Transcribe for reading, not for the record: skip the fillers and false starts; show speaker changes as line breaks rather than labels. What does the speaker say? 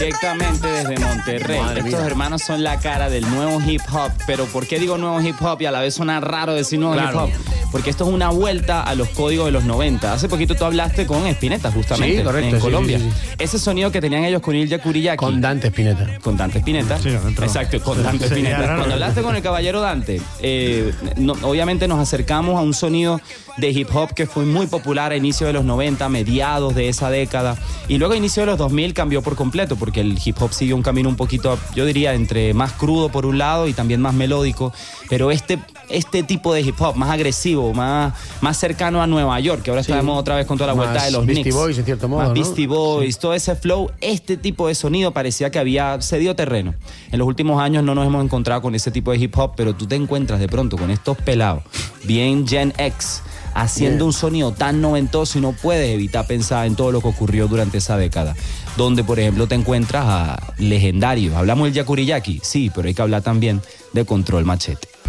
Directamente desde Monterrey. Estos hermanos son la cara del nuevo hip hop. Pero ¿por qué digo nuevo hip hop? Y a la vez suena raro decir nuevo hip hop. Porque esto es una vuelta a los códigos de los 90. Hace poquito tú hablaste con Spinetta, justamente,
sí, correcto,
en Colombia.
Sí.
Ese sonido que tenían ellos con Ilya Kuriyaki.
Con Dante Spinetta.
Con Dante Spinetta. Sí, exacto, con Dante Spinetta. Cuando hablaste con el caballero Dante, obviamente nos acercamos a un sonido de hip hop que fue muy popular a inicios de los 90, mediados de esa década. Y luego a inicios de los 2000 cambió por completo, porque el hip hop siguió un camino un poquito, yo diría, entre más crudo por un lado y también más melódico. Pero este tipo de hip hop más agresivo, más cercano a Nueva York, que ahora estamos otra vez con toda la vuelta de los Knicks.
Beastie Boys, en cierto modo,
más Beastie Boys, todo ese flow, este tipo de sonido parecía que había cedido terreno. En los últimos años no nos hemos encontrado con ese tipo de hip hop, pero tú te encuentras de pronto con estos pelados, bien Gen X, haciendo un sonido tan noventoso y no puedes evitar pensar en todo lo que ocurrió durante esa década. Donde, por ejemplo, te encuentras a legendarios. Hablamos del Kuriyaki, sí, pero hay que hablar también de Control Machete.